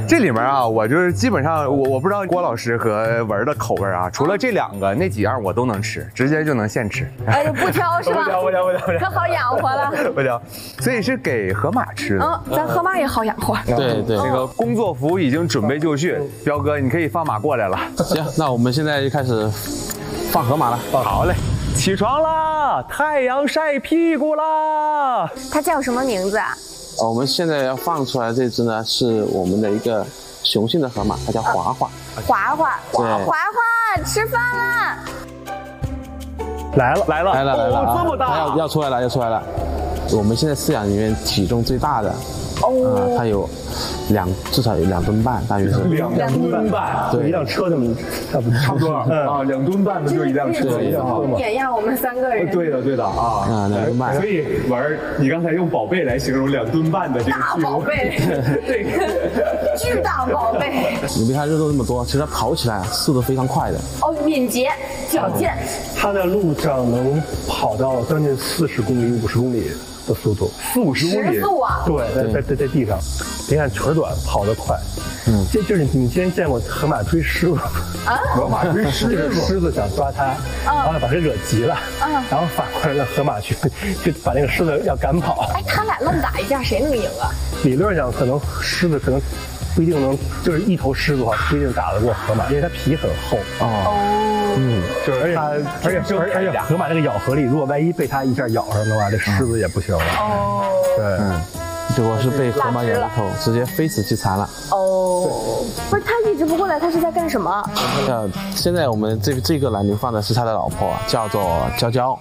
这里面啊，我就是基本上我不知道郭老师和文的口味啊，除了这2个，那几样我都能吃，直接就能现吃。 哎，不挑是吧？ 不挑， 可好养活了。 不挑，所以是给河马吃的。 咱河马也好养活。 对， 这个工作服已经准备就绪，彪哥你可以放马过来了。 行，那我们现在就开始放河马了。 好嘞。起床啦！太阳晒屁股啦！ 它叫什么名字啊？ 我们现在要放出来这只呢，是我们的一个雄性的河马，它叫华华。 华华， 对， 华华，吃饭啦！ 来了， 哦， 这么大， 它要出来了。我们现在饲养里面体重最大的，它有至少有2吨半，大约是 2吨半， 对， 一辆车那么差不多啊，2吨半的就一辆车， 碾压我们3个人。 对的啊 ，2吨半。 所以玩，你刚才用宝贝来形容2吨半的这个大宝贝， 对， 巨大宝贝。 你别看肉那么多，其实它跑起来速度非常快的。 哦，敏捷、矫健。 它在路上能跑到将近40公里、50公里的速度，40公里。 时速啊！ 对，在地上，别看腿短，跑得快。这就是你之前见过河马追狮子？河马追狮子，狮子想抓它，然后把它惹急了，然后反过来让河马去把那个狮子要赶跑。 哎，他俩愣打一架，谁能赢啊？ 理论上可能狮子可能不一定能，就是一头狮子的话不一定打得过河马，因为它皮很厚。就是而且河马这个咬合力，如果万一被它一下咬上的话，这狮子也不行了。对。 结果是被河马咬了口，直接飞死去残了。 不是，他一直不过来，他是在干什么？ 现在我们这个栏里放的是他的老婆，叫做娇娇。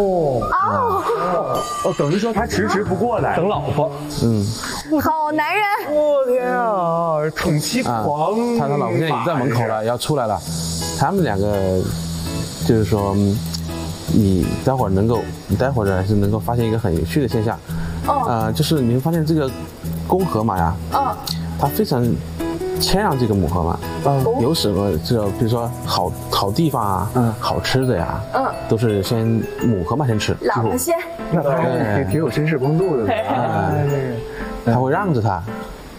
等于说他迟迟不过来， 等老婆。 好男人。 我天啊，宠妻狂！ 他老婆现在已经在门口了，要出来了。他们2个就是说，你待会儿还是能够发现一个很有趣的现象。就是你会发现这个公河马呀，它非常谦让这个母河马，有什么比如说好地方啊，好吃的呀，都是先母河马先吃， 老婆先。 那他挺有绅士风度的， 他会让着他，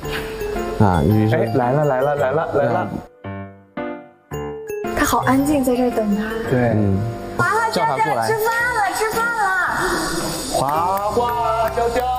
来了， 他好安静，在这儿等他。 对， 华华叫他过来， 吃饭了。 华华，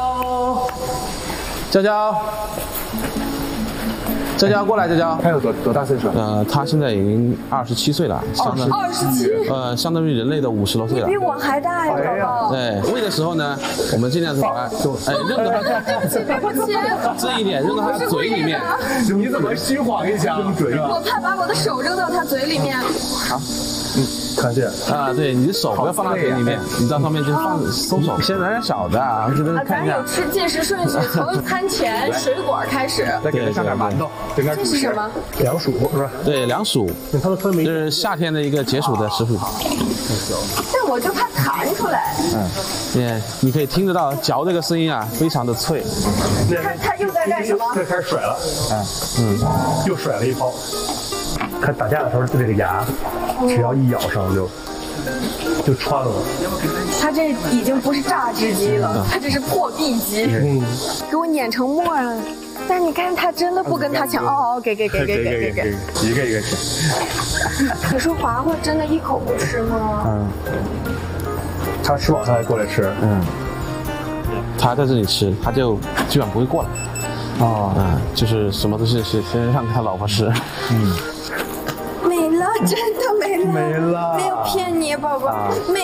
娇娇过来，娇娇。 他有多大岁数？ 他现在已经27岁了 27， 相当于人类的50多岁了。 比我还大呀，宝宝。 对，喂的时候呢，我们尽量是把它扔到它， 对不起， 这一点扔到它嘴里面。 你怎么虚晃一下？ 我怕把我的手扔到他嘴里面。 好， 看这对，你的手不要放到嘴里面，你到上面就松手。先来点小的啊，就看一下。 咱有吃进食顺序，从餐前水果开始。 再给他上点馒头，整点这是什么？ 凉薯是吧？ 对，凉薯，这是夏天的一个解暑的食谱。 但我就怕弹出来。 你可以听得到嚼这个声音啊，非常的脆。 他又在干什么？ 这开始甩了，又甩了一泡。看打架的时候，这个牙只要一咬上就穿了。 他这已经不是榨汁机了，他这是破壁机，给我碾成沫了。但你看他真的不跟他抢，给， 一个一个吃。 你说华华真的一口不吃吗？ 他吃饱他还过来吃。 他在这里吃，他就基本上不会过来。就是什么都是先让他老婆吃。 没了，真的没了， 没有骗你，宝宝，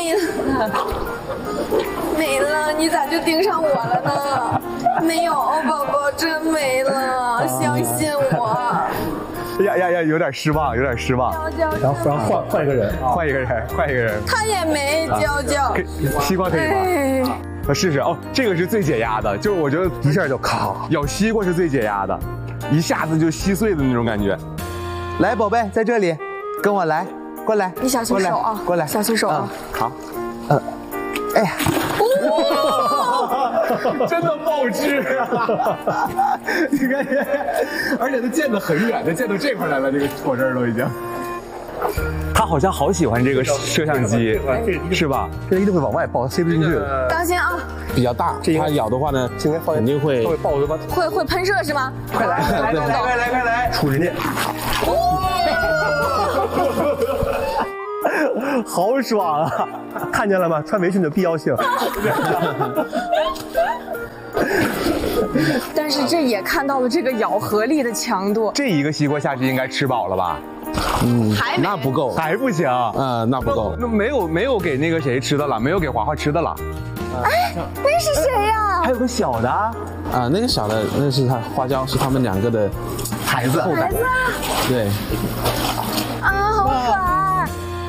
没了，你咋就盯上我了呢？没有，宝宝真没了，相信我。 呀，有点失望。 然后换一个人， 换一个人。 他也没，娇娇。 西瓜可以吗？试试这个是最解压的，就是我觉得一下就咔，咬西瓜是最解压的，一下子就稀碎的那种感觉。来，宝贝，在这里，跟我来，过来。 你小心手啊， 过来， 小心手啊。 好，哎呀，真的爆汁啊！你看，而且它溅得很远，它溅到这块来了，这个果汁都已经。 他好像好喜欢这个摄像机，是吧？ 这一定会往外爆，塞不进去。 当心啊！ 比较大，它咬的话呢，肯定会爆的吧？ 会喷射是吗？ 快来！快来！出人家！好爽啊！看见了吗？穿围裙的必要性。 但是这也看到了这个咬合力的强度。 这一个西瓜下去应该吃饱了吧？ 还没那不够， 还不行。 那不够。 那没有给那个谁吃的了，没有给华华吃的了。 哎，那是谁呀？ 还有个小的那个小的那是他花椒，是他们2个的孩子。 孩子啊！ 对。 啊，好可爱。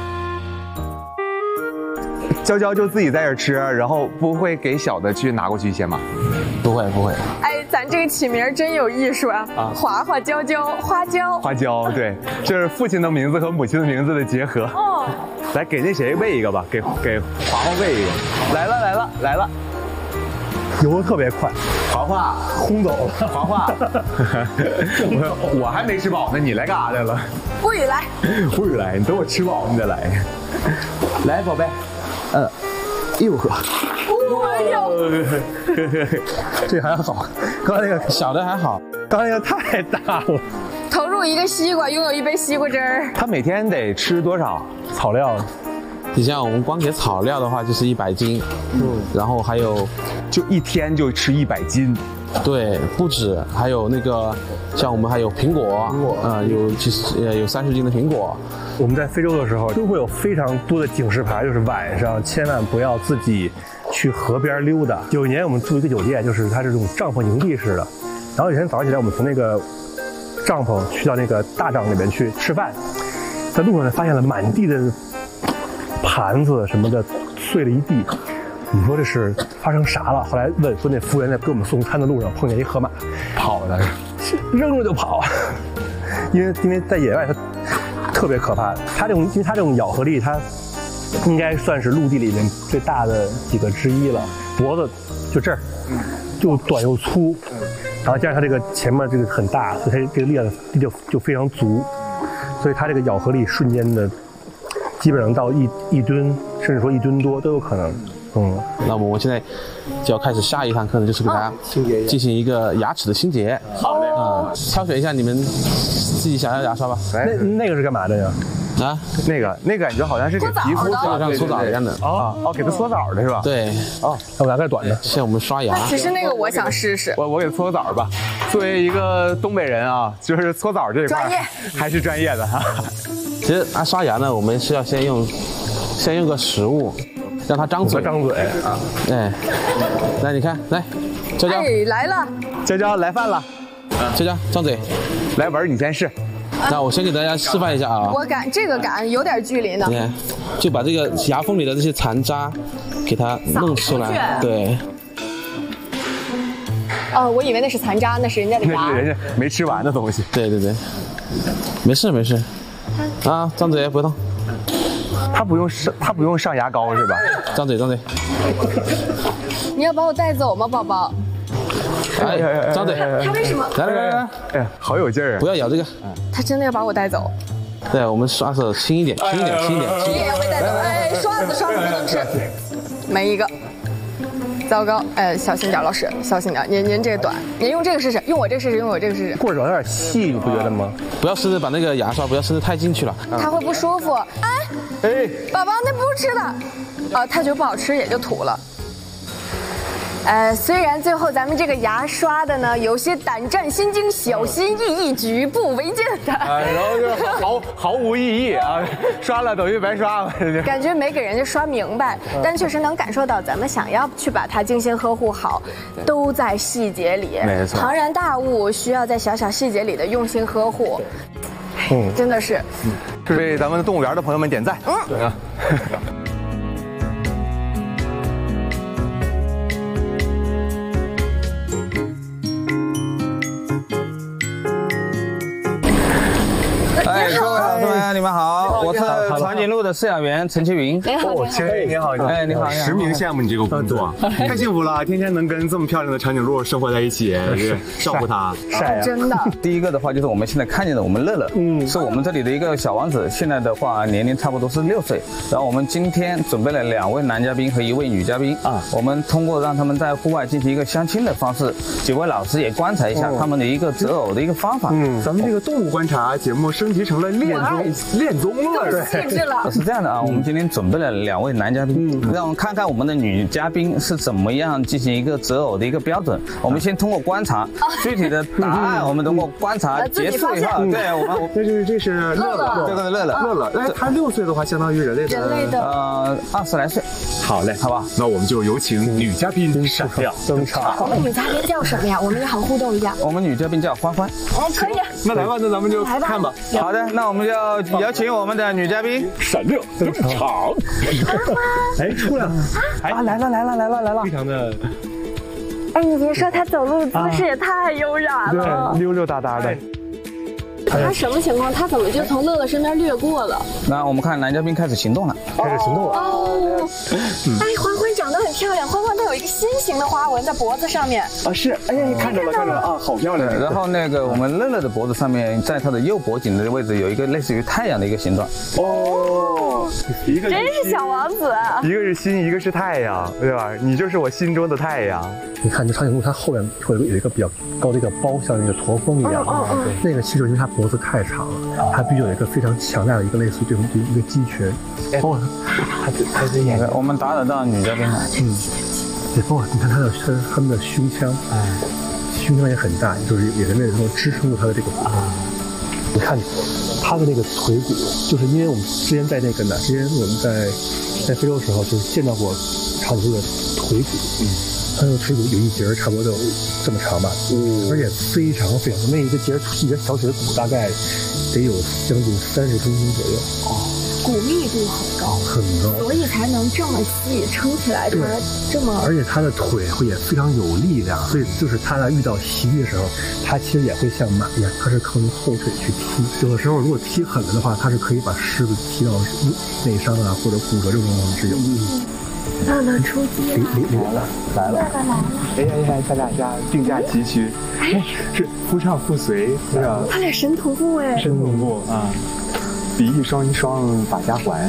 娇娇就自己在这吃，然后不会给小的去拿过去一些吗？ 不会。 哎，咱这个起名真有艺术啊！华华、娇娇、花椒。 花椒，对，就是父亲的名字和母亲的名字的结合。 哦。 来给那谁喂一个吧，给华华喂一个。来了。 游的特别快， 华华轰走了。 华华，我还没吃饱呢，你来干啥来了？ 不许来！ 不许来！你等我吃饱你再来。来，宝贝。 又喝。 哎呦！ 这还好，刚才那个小的还好， 刚才那个太大了。 投入一个西瓜，拥有一杯西瓜汁儿。 他每天得吃多少草料？ 你像我们光给草料的话，就是100斤，然后还有， 就一天就吃100斤， 对，不止，还有那个，像我们还有苹果，有30斤的苹果。 我们在非洲的时候，就会有非常多的警示牌，就是晚上千万不要自己去河边溜达。有一年我们住一个酒店，就是它是这种帐篷营地式的，然后有一天早上起来，我们从那个帐篷去到那个大帐里面去吃饭，在路上呢发现了满地的盘子什么的碎了一地，你说这是发生啥了？后来问说那服务员在给我们送餐的路上碰见一河马， 跑的， 扔了就跑，因为在野外它特别可怕。因为它这种咬合力，它应该算是陆地里面最大的几个之一了。脖子就这儿，又短又粗，然后加上它这个前面这个很大，所以它这个力量就非常足，所以它这个咬合力瞬间的。基本上到一吨，甚至说1吨多都有可能。 那么我们现在就要开始下一堂课呢，就是给大家进行一个牙齿的清洁。 好嘞。 挑选一下你们自己想要的牙刷吧。 那个是干嘛的呀？ 那个感觉好像是给皮肤像搓澡一样的。 给它搓澡的是吧？ 对。 我拿个短的。 像我们刷牙。 其实那个我想试试。 我给搓个澡吧。作为一个东北人啊，就是搓澡这一块还是专业的哈。 其实刷牙呢，我们是要先用个食物，让它张嘴。哎，来你看，来，娇娇。 哎，来了。 娇来饭了。 娇娇张嘴。 来文你先试。 那我先给大家示范一下啊。 我敢有点距离呢。 你看，就把这个牙缝里的这些残渣给它弄出来。对。 我以为那是残渣，那是人家的牙。 那是人家没吃完的东西。 对，没事。张嘴不动。 他不用上牙膏是吧？ 张嘴。 你要把我带走吗，宝宝？ 哎，张嘴。 他为什么？ 来。 哎，好有劲儿啊！ 不要咬这个。 他真的要把我带走？ 对，我们刷手轻一点。 你也要被带走？哎，刷子不能吃。没一个。糟糕，小心点，老师，小心点。您这个短，您用这个试试，用我这个试试。 棍儿有点细，你不觉得吗？ 不要伸着把那个牙刷不要伸得太进去了， 它会不舒服。哎，宝宝那不是吃的，他觉得不好吃也就吐了。虽然最后咱们这个牙刷的呢有些胆战心惊、小心翼翼、举步维艰的， 然后就毫无意义啊，刷了等于白刷了， 感觉没给人家刷明白，但确实能感受到咱们想要去把它精心呵护好，都在细节里。 没错， 庞然大物需要在小小细节里的用心呵护。真的是， 为咱们的动物园的朋友们点赞。对啊。 各位小朋友们，你们好，我是长颈鹿路的饲养员陈其云。 你好， 你好， 哎，你好， 实名羡慕你这个工作，太幸福了，天天能跟这么漂亮的长颈鹿生活在一起，照顾它， 晒真的。 第一个的话就是我们现在看见的，我们乐乐，是我们这里的一个小王子，现在的话年龄差不多是6岁。然后我们今天准备了2位男嘉宾和1位女嘉宾啊，我们通过让他们在户外进行一个相亲的方式，几位老师也观察一下他们的一个择偶的一个方法。 咱们这个动物观察节目升级成了恋综了， 对， 是这样的啊，我们今天准备了2位男嘉宾，让我们看看我们的女嘉宾是怎么样进行一个择偶的一个标准。我们先通过观察，具体的答案我们通过观察结束以后，对我们这是乐乐， 这个乐乐， 哎，他6岁的话，相当于人类的 20来岁。 好嘞，好吧，那我们就有请女嘉宾闪亮登场。 我们女嘉宾叫什么呀？我们也好互动一下。 我们女嘉宾叫欢欢。 可以。 那来吧，那咱们就看吧。 好的，那我们就有请我们的女嘉宾闪亮登场。哎，出来了！ 啊，来了！ 非常的。 哎，你别说，他走路姿势也太优雅了， 对，溜溜达达的。 他什么情况？他怎么就从乐乐身边掠过了？ 那我们看男嘉宾开始行动了， 哦，哎，欢欢长得很漂亮，欢欢她有一个心形的花纹在脖子上面。 啊，是，哎，看着了啊，好漂亮。 然后我们乐乐的脖子上面，在它的右脖颈的位置有一个类似于太阳的一个形状。 哦，一个真是小王子。 一个是心，一个是太阳，对吧？你就是我心中的太阳。 你看，这长颈鹿它后面会有一个比较高的一个包，像那个驼峰一样。那个其实因为它脖子太长了，它必须有一个非常强大的一个类似于一个肌群。包括它这眼， 我们打扰到女嘉宾了。 对，包括你看它们的胸腔，胸腔也很大，就是也能够支撑住它的这个骨头。你看它的那个腿骨，就是因为我们之前在那个哪，之前我们在非洲的时候，就是见到过长颈鹿的腿骨。它的腿骨有一节差不多都这么长吧，而且非常重，那一个小腿骨大概得有将近30公斤左右。 骨密度很高，所以才能这么细撑起来，它这么。 而且它的腿也非常有力量，所以就是它在遇到袭击的时候，它其实也会像马一样，它是靠用后腿去踢。有的时候如果踢狠了的话，它是可以把狮子踢到内伤啊或者骨折这种情况之有。 乐乐出击来了！哎呀，他俩家并驾齐驱，是夫唱妇随，是吧？ 他俩神同步哎， 神同步啊！比翼双把家还。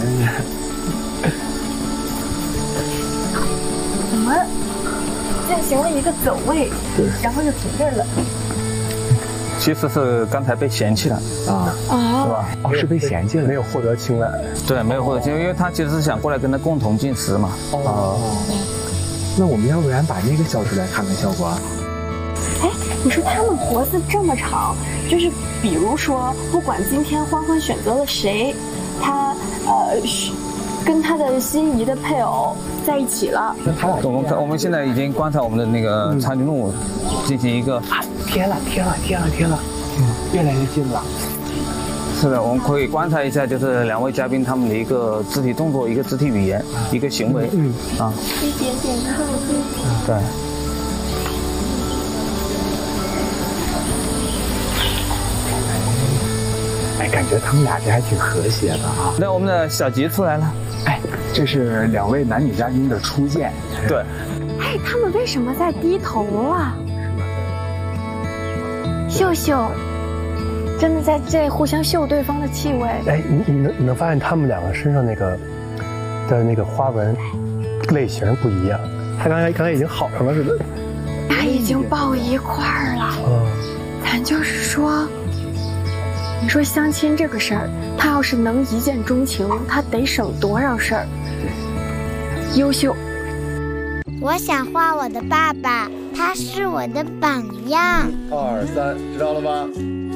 我们进行了一个走位，然后就停这儿了。 其实是刚才被嫌弃了是吧？ 哦，是被嫌弃了， 没有获得青睐。 对，没有获得青睐，因为他其实是想过来跟他共同进食嘛。 那我们要不然把那个叫出来看看效果？ 哎，你说他们脖子这么长，就是比如说，不管今天欢欢选择了谁，他跟他的心仪的配偶在一起了。 我们现在已经观察我们的那个长颈鹿，进行一个贴了，越来越近了。 是的，我们可以观察一下，就是2位嘉宾他们的一个肢体动作、一个肢体语言、一个行为。 一点点靠近。 对。 哎，感觉他们俩这还挺和谐的啊。 那我们的小吉出来了。 哎，这是2位男女嘉宾的初见。 对。 哎，他们为什么在低头啊？嗅嗅，真的在这互相嗅对方的气味。 哎，你能发现他们2个身上那个花纹类型不一样。他刚才已经好上了似的。 他已经抱一块儿了。咱就是说，你说相亲这个事儿，他要是能一见钟情，他得省多少事儿。优秀。 我想画我的爸爸，他是我的榜样。 2、3，知道了吗？